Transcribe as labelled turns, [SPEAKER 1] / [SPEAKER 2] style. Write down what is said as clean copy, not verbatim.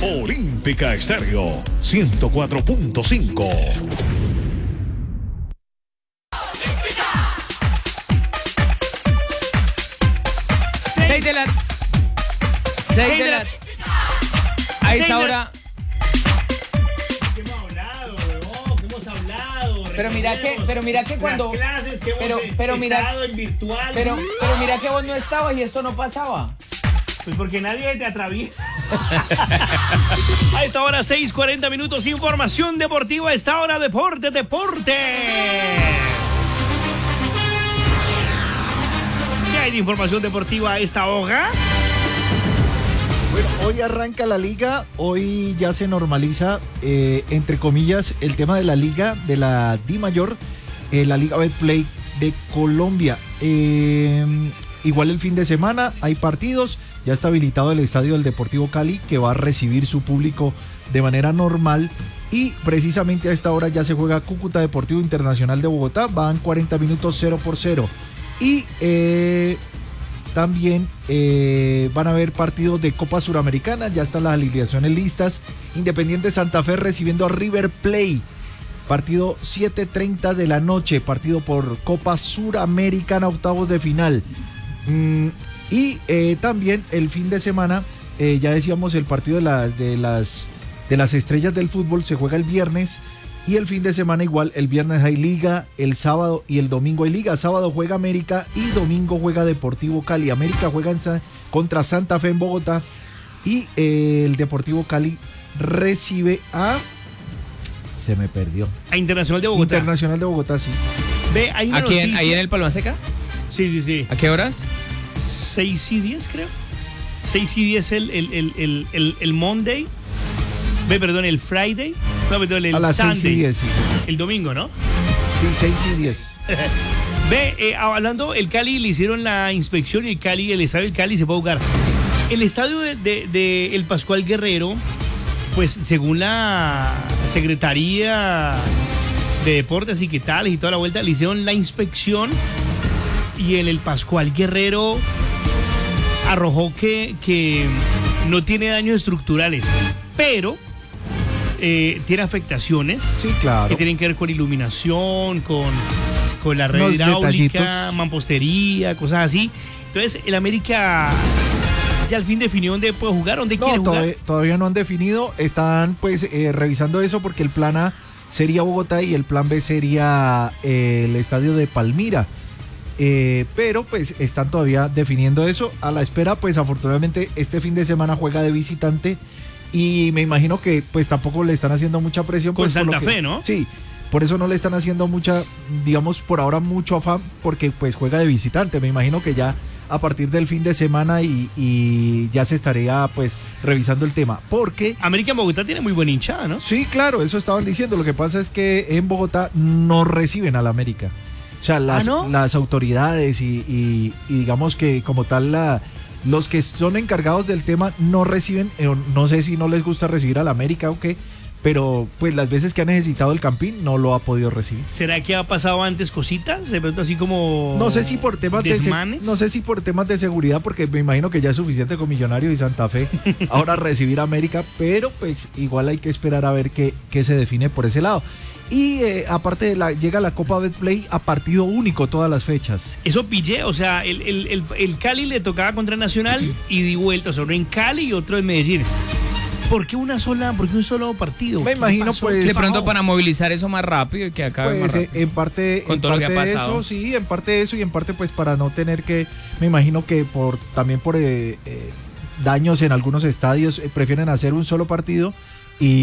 [SPEAKER 1] Olímpica Estéreo 104.5.
[SPEAKER 2] Seis de la... A esa hora...
[SPEAKER 3] ¿Qué hemos hablado, weón? ¿Qué hemos hablado?
[SPEAKER 2] Pero mira que cuando...
[SPEAKER 3] Las clases que hemos estado en virtual.
[SPEAKER 2] Pero mira que vos no estabas y esto no pasaba.
[SPEAKER 3] Pues porque nadie te atraviesa. A esta hora, 6:40 minutos, información deportiva. A esta hora, deporte. ¿Qué hay de información deportiva a esta hora?
[SPEAKER 4] Bueno, hoy arranca la liga, hoy ya se normaliza, entre comillas, el tema de la liga, de la Di Mayor, la Liga Betplay de Colombia. Igual el fin de semana hay partidos, ya está habilitado el estadio del Deportivo Cali, que va a recibir su público de manera normal, y precisamente a esta hora ya se juega Cúcuta Deportivo Internacional de Bogotá, van 40 minutos 0-0. Y también van a haber partidos de Copa Suramericana, ya están las alineaciones listas. Independiente Santa Fe recibiendo a River Plate, partido 7:30 de la noche, partido por Copa Suramericana, octavos de final. Y también el fin de semana, ya decíamos, el partido de las estrellas del fútbol se juega el viernes. Y el fin de semana igual, el viernes hay liga, el sábado y el domingo hay liga. Sábado juega América y domingo juega Deportivo Cali. América juega contra Santa Fe en Bogotá, y el Deportivo Cali recibe a... Se me perdió.
[SPEAKER 3] A Internacional de Bogotá.
[SPEAKER 4] Internacional de Bogotá, sí.
[SPEAKER 3] Ve, hay una
[SPEAKER 2] ¿Aquí
[SPEAKER 3] noticia.
[SPEAKER 2] ahí en el Palma Seca?
[SPEAKER 3] Sí.
[SPEAKER 2] ¿A qué horas?
[SPEAKER 3] 6:10, creo. 6:10 el Monday. Ve, perdón, el Friday. No, perdón, el
[SPEAKER 4] a las
[SPEAKER 3] Sunday.
[SPEAKER 4] 6:10, sí.
[SPEAKER 3] El domingo, ¿no?
[SPEAKER 4] Sí, 6:10.
[SPEAKER 3] Ve, hablando, el Cali le hicieron la inspección y el estadio del Cali se puede jugar. El estadio de El Pascual Guerrero, pues según la Secretaría de Deportes y qué tal y toda la vuelta, le hicieron la inspección, y en el Pascual Guerrero arrojó que no tiene daños estructurales, pero tiene afectaciones,
[SPEAKER 4] Sí, claro.
[SPEAKER 3] que tienen que ver con iluminación, con la red
[SPEAKER 4] Unos
[SPEAKER 3] hidráulica,
[SPEAKER 4] detallitos.
[SPEAKER 3] mampostería, cosas así. Entonces, el América ya al fin definió dónde puede jugar, dónde quiere jugar.
[SPEAKER 4] Todavía no han definido, están pues revisando eso, porque el plan A sería Bogotá y el plan B sería el estadio de Palmira. Pero pues están todavía definiendo eso. A la espera, pues afortunadamente este fin de semana juega de visitante, y me imagino que pues tampoco le están haciendo mucha presión.
[SPEAKER 3] Con
[SPEAKER 4] Pues, por lo
[SPEAKER 3] Santa
[SPEAKER 4] que-
[SPEAKER 3] Fe, ¿no?
[SPEAKER 4] Sí, por eso no le están haciendo mucha, digamos, por ahora mucho afán, porque pues juega de visitante. Me imagino que ya a partir del fin de semana y ya se estaría pues revisando el tema, porque...
[SPEAKER 3] América en Bogotá tiene muy buena hinchada, ¿no?
[SPEAKER 4] Sí, claro, eso estaban diciendo. Lo que pasa es que en Bogotá no reciben al América. O sea,
[SPEAKER 3] ¿no?
[SPEAKER 4] las autoridades y digamos que como tal los que son encargados del tema no reciben, no sé si no les gusta recibir al América o qué, pero pues las veces que ha necesitado el Campín no lo ha podido recibir.
[SPEAKER 3] ¿Será que ha pasado antes cositas? De pronto así como...
[SPEAKER 4] No sé si por temas
[SPEAKER 3] desmanes.
[SPEAKER 4] no sé si por temas de seguridad, porque me imagino que ya es suficiente con Millonarios y Santa Fe ahora recibir a América, pero pues igual hay que esperar a ver qué se define por ese lado. Y aparte llega la Copa Betplay a partido único todas las fechas.
[SPEAKER 3] Eso pillé, o sea, el Cali le tocaba contra Nacional y di vuelta, o sea, uno en Cali y otro en Medellín. ¿Por qué un solo partido?
[SPEAKER 4] Me imagino, pues,
[SPEAKER 2] De pronto para movilizar eso más rápido y que acabe más
[SPEAKER 4] Pues
[SPEAKER 2] rápido.
[SPEAKER 4] en parte,
[SPEAKER 2] Con todo lo que ha
[SPEAKER 4] de
[SPEAKER 2] pasado.
[SPEAKER 4] eso, sí, en parte de eso, y en parte pues para no tener que, me imagino que también por daños en algunos estadios, prefieren hacer un solo partido. Y